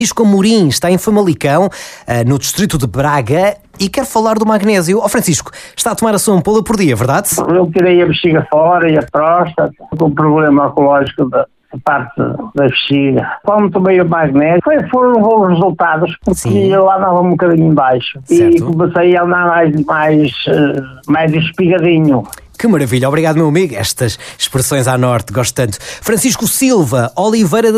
Francisco Amorim está em Famalicão, no distrito de Braga, e quer falar do magnésio. Francisco, está a tomar a sua ampola por dia, verdade? Eu tirei a bexiga fora e a próstata, com um problema oncológico da parte da bexiga. Quando tomei o magnésio, foram bons resultados, porque Sim. eu andava um bocadinho em baixo. Certo. E comecei a andar mais espigadinho. Que maravilha, obrigado meu amigo. Estas expressões à norte, gosto tanto. Francisco Silva Oliveira